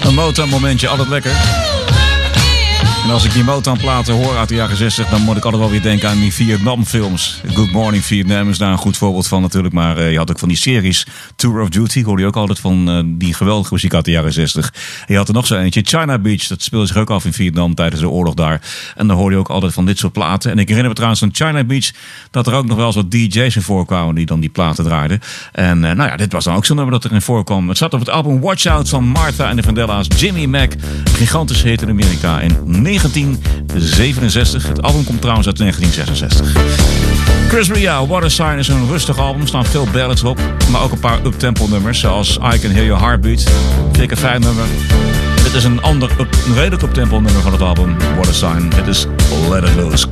Een Motown-momentje, altijd lekker. En als ik die Motown-platen hoor uit de jaren 60... dan moet ik altijd wel weer denken aan die Vietnam-films. Good Morning Vietnam is daar een goed voorbeeld van natuurlijk. Maar je had ook van die series. Tour of Duty hoorde je ook altijd van die geweldige muziek uit de jaren 60. En je had er nog zo eentje. China Beach, dat speelde zich ook af in Vietnam tijdens de oorlog daar. En dan hoorde je ook altijd van dit soort platen. En ik herinner me trouwens van China Beach... dat er ook nog wel eens wat DJ's in voorkwamen die dan die platen draaiden. En nou ja, dit was dan ook zo'n nummer dat erin voorkwam. Het staat op het album Watch Out van Martha en de Vandellas. Jimmy Mac, een gigantische hit in Amerika in 1967. Het album komt trouwens uit 1966. Chris Ria, What a Sign is een rustig album. Er staan veel ballads op, maar ook een paar uptempo nummers. Zoals I Can Hear Your Heartbeat. Vind ik een fijn nummer. Dit is een redelijk uptempo nummer van het album What a Sign. Dit is Let It Loose.